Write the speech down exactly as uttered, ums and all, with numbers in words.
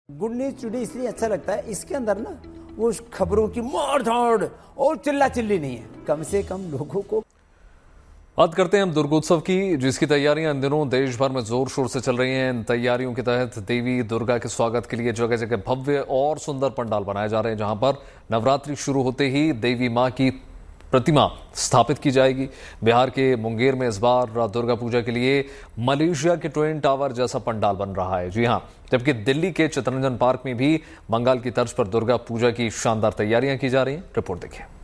Good news today इसलिए अच्छा लगता है, इसके अंदर ना वो खबरों की मार धाड़ और चिल्ला चिल्ली नहीं है, कम से कम लोगों को। बात करते हैं हम दुर्गोत्सव की, जिसकी तैयारियां इन दिनों देश भर में जोर शोर से चल रही हैं। इन तैयारियों के तहत देवी दुर्गा के स्वागत के लिए जगह जगह भव्य और सुंदर पंडाल बनाए जा रहे हैं, जहां पर नवरात्रि शुरू होते ही देवी मां की प्रतिमा स्थापित की जाएगी। बिहार के मुंगेर में इस बार दुर्गा पूजा के लिए मलेशिया के ट्विन टावर जैसा पंडाल बन रहा है। जी हां, जबकि दिल्ली के चित्तरंजन पार्क में भी बंगाल की तर्ज पर दुर्गा पूजा की शानदार तैयारियां की जा रही हैं। रिपोर्ट देखिए।